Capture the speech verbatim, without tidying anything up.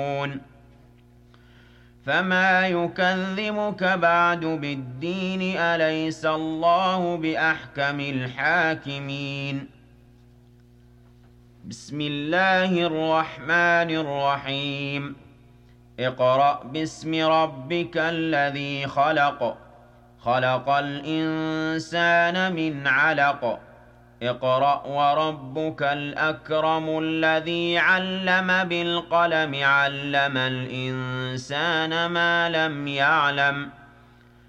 فما يكذبك بعد بالدين أليس الله بأحكم الحاكمين بسم الله الرحمن الرحيم اقرأ باسم ربك الذي خلق خلق الإنسان من علق اقرأ وربك الأكرم الذي علم بالقلم علم الإنسان ما لم يعلم